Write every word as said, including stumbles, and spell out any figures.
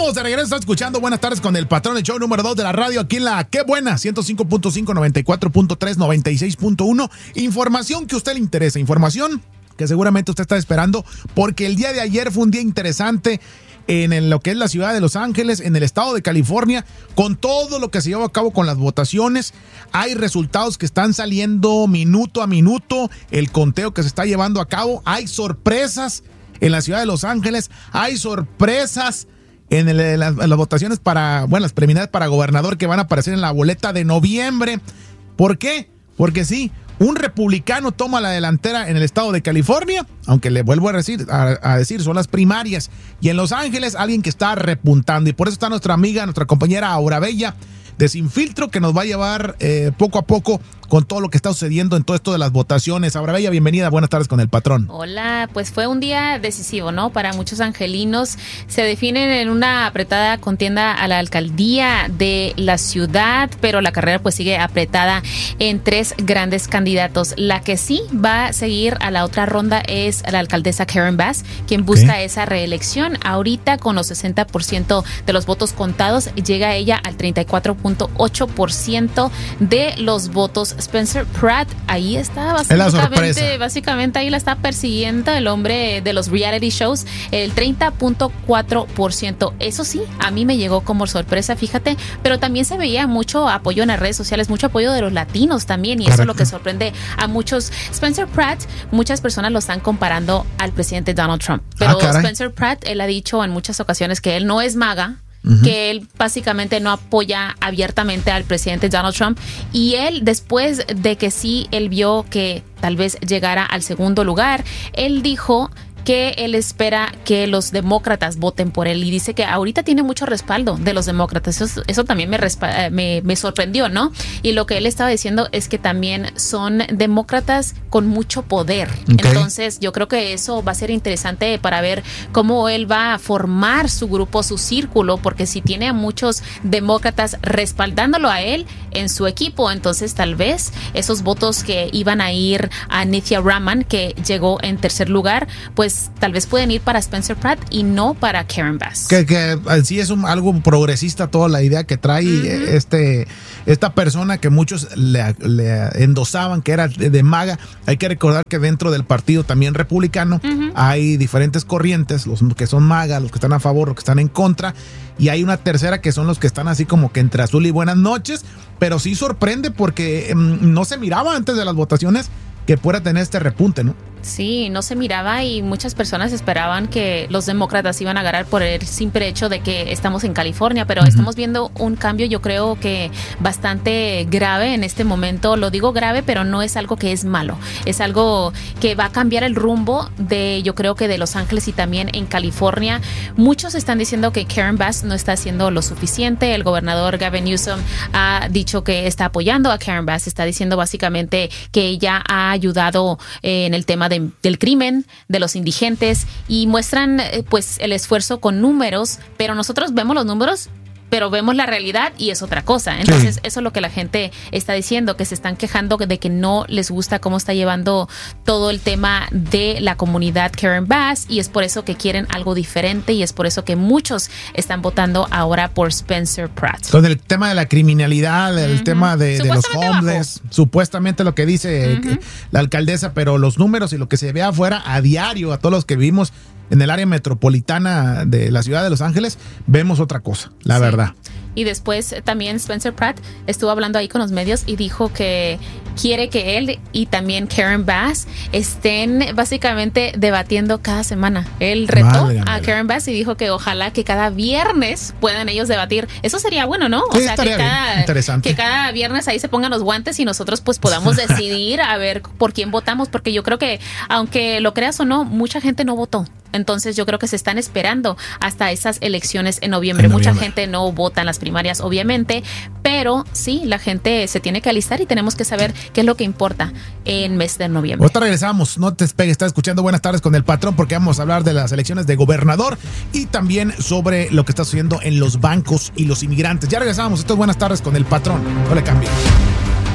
Estamos de regreso, está escuchando Buenas Tardes con el Patrón, el show número dos de la radio aquí en la Qué Buena, ciento cinco punto cinco, noventa y cuatro punto tres, noventa y seis punto uno. Información que a usted le interesa, información que seguramente usted está esperando, porque el día de ayer fue un día interesante en el, lo que es la ciudad de Los Ángeles, en el estado de California, con todo lo que se llevó a cabo con las votaciones. Hay resultados que están saliendo minuto a minuto, el conteo que se está llevando a cabo. Hay sorpresas en la ciudad de Los Ángeles, hay sorpresas en, el, en, las, en las votaciones para, bueno, las preliminares para gobernador que van a aparecer en la boleta de noviembre. ¿Por qué? Porque sí, un republicano toma la delantera en el estado de California, aunque le vuelvo a decir, a, a decir, son las primarias. Y en Los Ángeles, alguien que está repuntando. Y por eso está nuestra amiga, nuestra compañera Aura Bella, de Sin Filtro, que nos va a llevar eh, poco a poco con todo lo que está sucediendo en todo esto de las votaciones. Aura Bella, bienvenida, buenas tardes con el Patrón. Hola, pues fue un día decisivo, ¿no? Para muchos angelinos. Se definen en una apretada contienda a la alcaldía de la ciudad, pero la carrera pues sigue apretada en tres grandes candidatos. La que sí va a seguir a la otra ronda es la alcaldesa Karen Bass, quien busca okay. esa reelección. Ahorita con los sesenta por ciento de los votos contados, llega ella al treinta y cuatro punto ocho por ciento de los votos. Spencer Pratt, ahí está básicamente, básicamente ahí la está persiguiendo el hombre de los reality shows, el treinta punto cuatro por ciento. Eso sí, a mí me llegó como sorpresa, fíjate, pero también se veía mucho apoyo en las redes sociales, mucho apoyo de los latinos también, y Correcto. Eso es lo que sorprende a muchos. Spencer Pratt, muchas personas lo están comparando al presidente Donald Trump, pero ah, Spencer Pratt, él ha dicho en muchas ocasiones que él no es MAGA, Uh-huh. que él básicamente no apoya abiertamente al presidente Donald Trump, y él, después de que sí, él vio que tal vez llegara al segundo lugar, él dijo que él espera que los demócratas voten por él, y dice que ahorita tiene mucho respaldo de los demócratas. Eso, eso también me, respa- me, me sorprendió, ¿no? Y lo que él estaba diciendo es que también son demócratas con mucho poder. Okay. Entonces yo creo que eso va a ser interesante para ver cómo él va a formar su grupo, su círculo, porque si tiene a muchos demócratas respaldándolo a él en su equipo, entonces tal vez esos votos que iban a ir a Nithya Raman, que llegó en tercer lugar, pues tal vez pueden ir para Spencer Pratt y no para Karen Bass. Que, que sí es un, algo progresista toda la idea que trae uh-huh. este esta persona que muchos le, le endosaban que era de, de MAGA. Hay que recordar que dentro del partido también republicano uh-huh. hay diferentes corrientes, los que son MAGA, los que están a favor, los que están en contra, y hay una tercera que son los que están así como que entre azul y buenas noches, pero sí sorprende porque um, no se miraba antes de las votaciones que pueda tener este repunte, ¿no? Sí, no se miraba, y muchas personas esperaban que los demócratas iban a ganar por el simple hecho de que estamos en California, pero uh-huh. estamos viendo un cambio, yo creo que bastante grave en este momento. Lo digo grave, pero no es algo que es malo, es algo que va a cambiar el rumbo de, yo creo que de Los Ángeles y también en California. Muchos están diciendo que Karen Bass no está haciendo lo suficiente. El gobernador Gavin Newsom ha dicho que está apoyando a Karen Bass, está diciendo básicamente que ella ha ayudado eh, en el tema de del crimen, de los indigentes, y muestran eh, pues el esfuerzo con números, pero nosotros vemos los números, pero vemos la realidad y es otra cosa. Entonces sí. eso es lo que la gente está diciendo, que se están quejando de que no les gusta cómo está llevando todo el tema de la comunidad Karen Bass, y es por eso que quieren algo diferente, y es por eso que muchos están votando ahora por Spencer Pratt. Con el tema de la criminalidad, el uh-huh. tema de, de los homeless, bajo. Supuestamente lo que dice uh-huh. la alcaldesa, pero los números y lo que se ve afuera a diario, a todos los que vivimos en el área metropolitana de la ciudad de Los Ángeles, vemos otra cosa, la sí. verdad. Y después también Spencer Pratt estuvo hablando ahí con los medios y dijo que quiere que él y también Karen Bass estén básicamente debatiendo cada semana. Él retó Válgame. a Karen Bass y dijo que ojalá que cada viernes puedan ellos debatir. Eso sería bueno, ¿no? Sí, o sea, que cada, interesante. que cada viernes ahí se pongan los guantes y nosotros pues podamos decidir a ver por quién votamos, porque yo creo que, aunque lo creas o no, mucha gente no votó. Entonces yo creo que se están esperando hasta esas elecciones en noviembre. En noviembre. Mucha gente no vota en las primarias, obviamente, pero sí, la gente se tiene que alistar y tenemos que saber qué es lo que importa en mes de noviembre. Ahorita regresamos, no te despegues, estás escuchando Buenas Tardes con el Patrón, porque vamos a hablar de las elecciones de gobernador y también sobre lo que está sucediendo en los bancos y los inmigrantes. Ya regresamos, esto es Buenas Tardes con el Patrón, no le cambien.